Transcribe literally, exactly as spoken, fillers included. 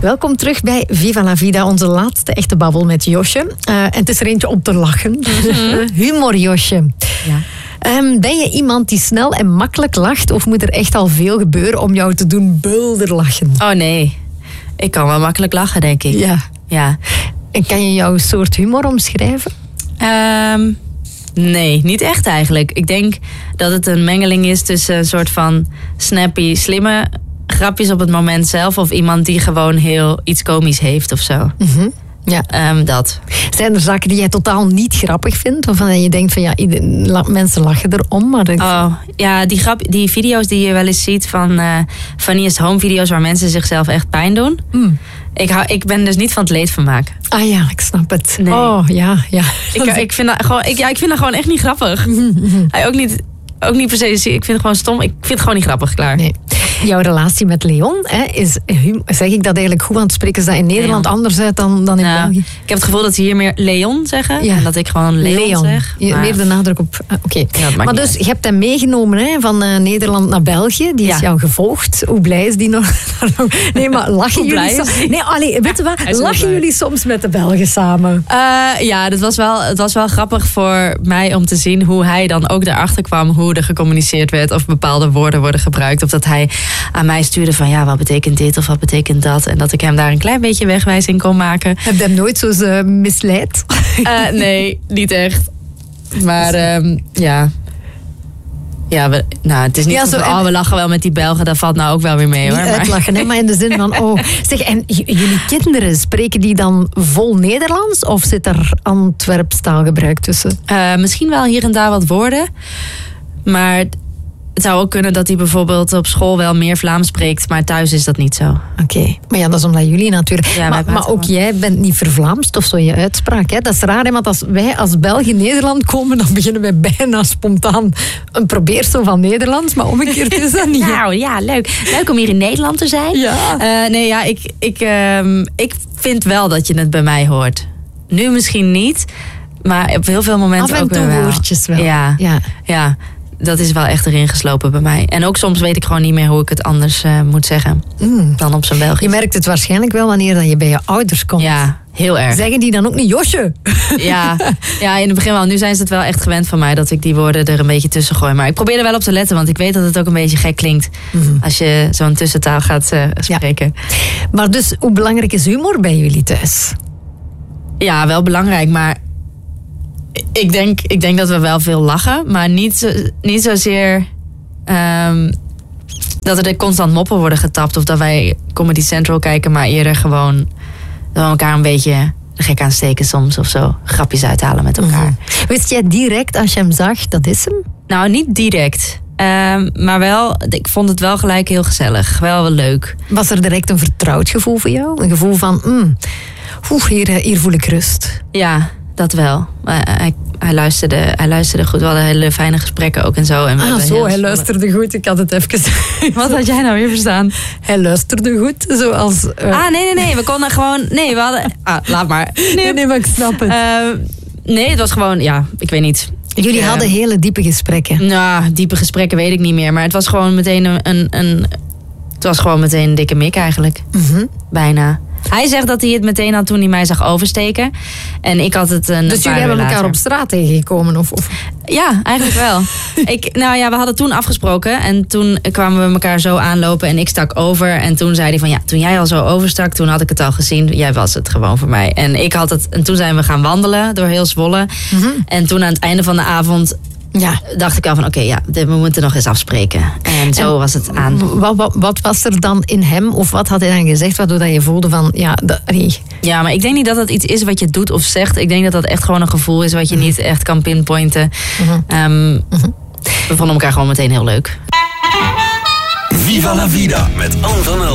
Welkom terug bij Viva la Vida, onze laatste echte babbel met Josje. Uh, en het is er eentje om te lachen. Mm-hmm. Humor, Josje. Ja. Um, ben je iemand die snel en makkelijk lacht of moet er echt al veel gebeuren om jou te doen bulderlachen? Oh nee, ik kan wel makkelijk lachen, denk ik. Ja. ja. En kan je jouw soort humor omschrijven? Um, nee, niet echt eigenlijk. Ik denk dat het een mengeling is tussen een soort van snappy, slimme grapjes op het moment zelf of iemand die gewoon heel iets komisch heeft of zo. Mm-hmm. Ja. Um, dat. Zijn er zaken die jij totaal niet grappig vindt? Waarvan je denkt van ja, mensen lachen erom. Maar ik... Oh, ja, die, grap, die video's die je wel eens ziet van uh, funniest home video's waar mensen zichzelf echt pijn doen. Mm. Ik, hou, ik ben dus niet van het leedvermaak. Ah ja, ik snap het. Nee. Oh ja, ja. Ik, ik, vind dat gewoon, ik, ja, ik vind dat gewoon echt niet grappig. Hij ook niet... Ook niet per se, ik vind het gewoon stom. Ik vind het gewoon niet grappig, klaar. Nee. Jouw relatie met Leon, hè, is, zeg ik dat eigenlijk goed aan het spreken? Is dat in Nederland Leon. anders uit dan, dan in nou, België? Ik heb het gevoel dat ze hier meer Leon zeggen. Ja. En dat ik gewoon Leon, Leon. zeg. Maar... Meer de nadruk op... Uh, Oké. Okay. Ja, maar dus, uit. Je hebt hem meegenomen hè, van uh, Nederland naar België. Die is ja. jou gevolgd. Hoe blij is die nog? Nee, maar lachen jullie soms? Nee, allee, weet je wat? Lachen jullie soms met de Belgen samen? Uh, ja, dat was wel, het was wel grappig voor mij om te zien hoe hij dan ook erachter kwam hoe er gecommuniceerd werd of bepaalde woorden worden gebruikt. Of dat hij aan mij stuurde van ja, wat betekent dit of wat betekent dat? En dat ik hem daar een klein beetje wegwijs in kon maken. Heb je hem nooit zo uh, misleid? Uh, nee, niet echt. Maar um, ja... Ja, we, nou, het is niet ja, zo, van, oh, we lachen wel met die Belgen, dat valt nou ook wel weer mee hoor. Niet uitlachen, hè, maar in de zin van, oh... Zeg, en j- jullie kinderen, spreken die dan vol Nederlands? Of zit er Antwerps taalgebruik tussen? Uh, misschien wel hier en daar wat woorden. Maar het zou ook kunnen dat hij bijvoorbeeld op school wel meer Vlaams spreekt, maar thuis is dat niet zo. Oké, okay. Maar ja, dat is omdat jullie natuurlijk... Ja, maar maar ook wel. Jij bent niet vervlaamst of zo, je uitspraak. Hè? Dat is raar, hè? Want als wij als België in Nederland komen, dan beginnen wij bijna spontaan een probeersel van Nederlands, maar omgekeerd is dat niet. Nou ja, leuk. Leuk om hier in Nederland te zijn. Ja. Uh, nee, ja, ik, ik, um, ik vind wel dat je het bij mij hoort. Nu misschien niet, maar op heel veel momenten Af en ook wel. Af en toe woordjes wel. Ja, ja. ja. Dat is wel echt erin geslopen bij mij. En ook soms weet ik gewoon niet meer hoe ik het anders uh, moet zeggen. Mm. Dan op zijn Belgisch. Je merkt het waarschijnlijk wel wanneer dat je bij je ouders komt. Ja, heel erg. Zeggen die dan ook niet Josje? Ja, ja, in het begin wel. Nu zijn ze het wel echt gewend van mij dat ik die woorden er een beetje tussen gooi. Maar ik probeer er wel op te letten, want ik weet dat het ook een beetje gek klinkt. Mm. Als je zo'n tussentaal gaat uh, spreken. Ja. Maar dus, hoe belangrijk is humor bij jullie thuis? Ja, wel belangrijk, maar... Ik denk, ik denk dat we wel veel lachen, maar niet, zo, niet zozeer um, dat er constant moppen worden getapt of dat wij Comedy Central kijken, maar eerder gewoon dat we elkaar een beetje de gek aansteken soms of zo. Grapjes uithalen met elkaar. Mm-hmm. Wist jij direct als je hem zag, dat is hem? Nou, niet direct. Um, maar wel, ik vond het wel gelijk heel gezellig. Wel, wel leuk. Was er direct een vertrouwd gevoel voor jou? Een gevoel van, mm, oeh, hier, hier voel ik rust. Ja. Dat wel. Hij, hij, luisterde, hij luisterde goed. We hadden hele fijne gesprekken ook en zo. En we ah, zo, hij luisterde goed. Ik had het even... Wat had jij nou weer verstaan? Hij luisterde goed, zoals... Uh... Ah, nee, nee, nee. We konden gewoon... Nee, we hadden... Ah, laat maar. Nee, nee, nee maar ik snap het. Uh, nee, het was gewoon... Ja, ik weet niet. Jullie uh, hadden hele diepe gesprekken. Nou, diepe gesprekken weet ik niet meer. Maar het was gewoon meteen een... een, een het was gewoon meteen een dikke mik eigenlijk. Mm-hmm. Bijna. Hij zegt dat hij het meteen had toen hij mij zag oversteken. En ik had het een Dus jullie hebben elkaar later. op straat tegengekomen? Of, of? Ja, eigenlijk wel. ik, nou ja, we hadden toen afgesproken. En toen kwamen we elkaar zo aanlopen en ik stak over. En toen zei hij van ja, toen jij al zo overstak, toen had ik het al gezien. Jij was het gewoon voor mij. En ik had het. En toen zijn we gaan wandelen door heel Zwolle. Mm-hmm. En toen aan het einde van de avond... Ja, dacht ik al van oké, okay, ja, we moeten nog eens afspreken. En zo en was het aan. Wat, wat, wat was er dan in hem, of wat had hij dan gezegd, waardoor dat je voelde van, ja, dat, nee. Ja, maar ik denk niet dat dat iets is wat je doet of zegt. Ik denk dat dat echt gewoon een gevoel is wat je niet echt kan pinpointen. Mm-hmm. Um, mm-hmm. We vonden elkaar gewoon meteen heel leuk. Viva la Vida met Anne van El.